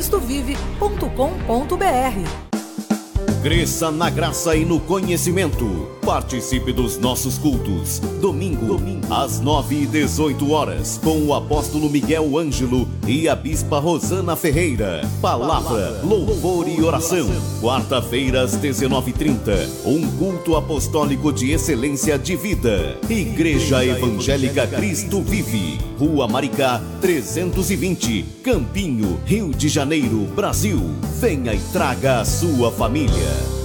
cristovive.com.br. Cresça na graça e no conhecimento. Participe dos nossos cultos. Domingo, às 9h18, com o apóstolo Miguel Ângelo e a bispa Rosana Ferreira. Palavra, louvor e oração. Quarta-feira, às 19h30, um culto apostólico de excelência de vida. Igreja Evangélica Cristo Vive, Rua Maricá, 320, Campinho, Rio de Janeiro, Brasil. Venha e traga a sua família.